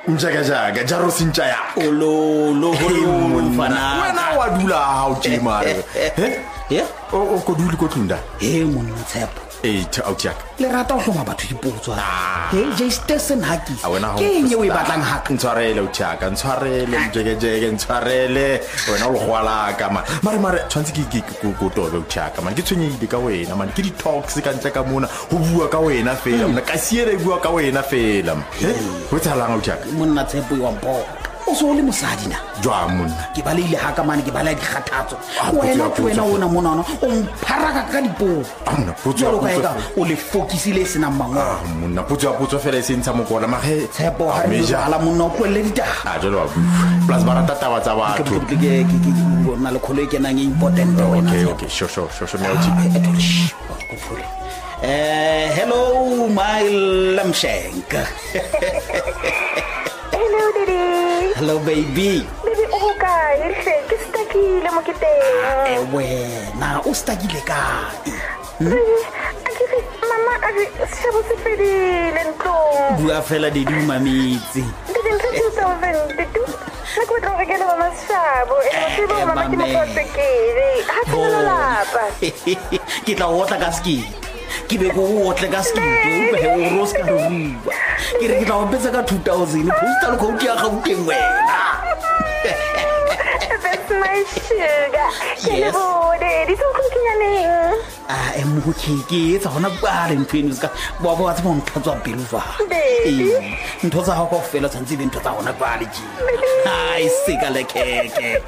Mjaka jaro sintja ya. Lo mfana. Wena wa dula ha o tshimare. Yeah? O ko duli ko tunda. Monna Tshepo. Autiaka. Le rata go hloma batho dipotso. Just Stetson Haki. Ke eng o e batlang haka? Ntshwarele Autiaka, ntshwarele mjekejeke, ntshwarele. Wena o logwala ka mare tshwantse ke go tobe Autiaka man. Ke tshwenyile ka wena man. Ke di talks ka ntle ka mona go bua ka wena fela. Mna ka siere bua ka wena fela. Ho tsalang Autiaka. Monna Tshepo wa mpo. O so le mosadi na. Jwa monna. Ke baleile haka man ke bala dikgathatso. Wena ona mona o mpharaka ka dipo. Monna potso o le fokisile sena mangwa. Monna potso fela se ntsha mokola mage Tshepo ha re jala monna o kwelle ditaga. Jalo wa plus barata taba tsa batho. Ke bona le kholo e kenang e important wena. Okay sure me uthi. Hello my lamshank. Hello baby. Baby o kae ke stakile mo kiteng. Wena o stakile kae? Akere mama a re sebo se fedile ntlong. Bua fela di mamitsi. Baby ntse 2022. Na go tlo regela mama sabo e mo sebo mama ke mo potsekele. Ha tsena lapa. Ke tla otla ka ski. Ke be go otle ka ski o be o roska rua. Ke re ke tla o betsa ka 2000 postal code ya ga uteng wena. That's my sugar. Yes. Di so kukinyaneng. Ke tsa hona ba re mpini ska bo ba tsa mo tlhatswa pelo fa. Ntho tsa go fela tsantsi le ntho tsa hona ba le ji. Ai sika le keke.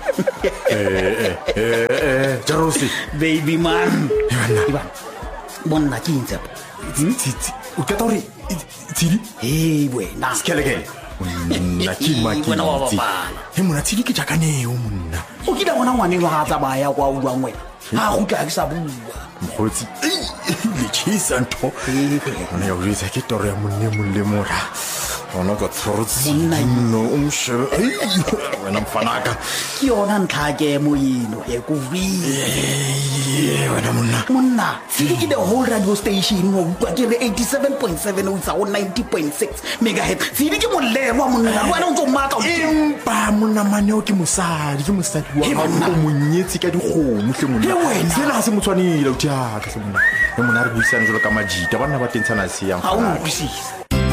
Jarosi baby man. Iba Monna ke ntse. Tsi o ka tori tsidi wena skelekele nna ke wena wa baba mona tsidi ke jakaneo monna o kila bona ngwane wa ga tsabaya kwa o jwang wena ha go tla ke sa bua mkhotsi le chisa ntho ona ya uritsa ke toro ya monne mora ona go tsorotsi no umshe wena mfanaka ke yona ntlhake mo yino e go wena monna tsidi ke the whole radio station mo kwa ke 87.7 o tsa 90.6 megahertz tsidi ke molelwa monna wena o ntse o maka empa monna maneo ke mosadi wa o monyetsi ka dikgomo hle monna sena se motswanile o tiaka hle monna re buisana jolo ka majita bana ba tentshana se yang ha o utlwisisa